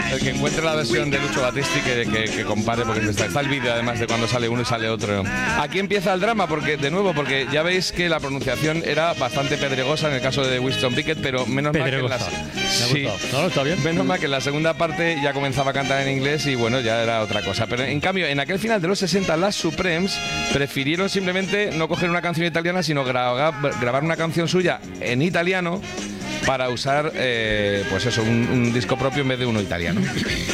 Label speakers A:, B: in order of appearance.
A: El que encuentre la versión de Lucho Battisti que compare, porque está el vídeo además de cuando sale uno y sale otro. Aquí empieza el drama, porque ya veis que la pronunciación era bastante pedregosa en el caso de Winston Pickett, pero menos mal que en
B: No, está bien.
A: menos mal que en la segunda parte ya comenzaba a cantar en inglés y bueno, ya era otra cosa. Pero en cambio, en aquel final de los 60, las Supremes prefirieron simplemente no coger una canción italiana, sino grabar una canción suya en italiano para usar, pues eso, un disco propio en vez de uno italiano.